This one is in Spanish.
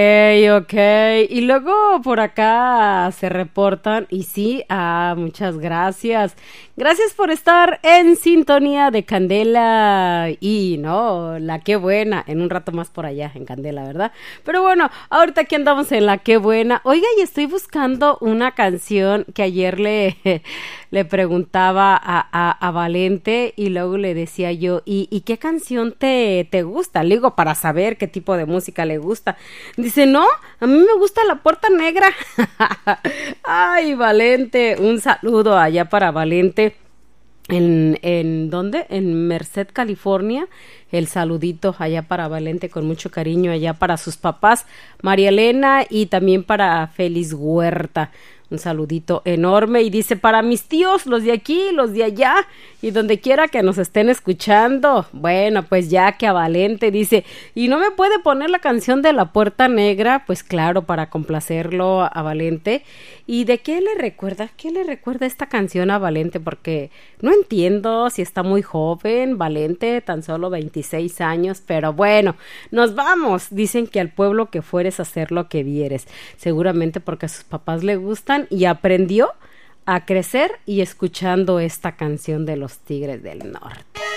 Ok. Y luego por acá se reportan y sí, muchas gracias. Gracias por estar en sintonía de Candela y no, la qué buena, en un rato más por allá en Candela, ¿verdad? Pero bueno, ahorita aquí andamos en la qué buena. Oiga, y estoy buscando una canción que ayer le preguntaba a Valente y luego le decía yo, ¿y qué canción te gusta? Le digo, para saber qué tipo de música le gusta. Dice, no, a mí me gusta La Puerta Negra. Ay, Valente, un saludo allá para Valente. ¿En dónde? En Merced, California. El saludito allá para Valente con mucho cariño, allá para sus papás, María Elena y también para Félix Huerta. Un saludito enorme y dice para mis tíos, los de aquí, los de allá y donde quiera que nos estén escuchando. Bueno, pues ya que a Valente dice, ¿y no me puede poner la canción de La Puerta Negra? Pues claro, para complacerlo a Valente. ¿Y de qué le recuerda? ¿Qué le recuerda esta canción a Valente? Porque no entiendo si está muy joven, Valente, tan solo 26 años, pero bueno, nos vamos. Dicen que al pueblo que fueres a hacer lo que vieres. Seguramente porque a sus papás le gustan y aprendió a crecer y escuchando esta canción de los Tigres del Norte.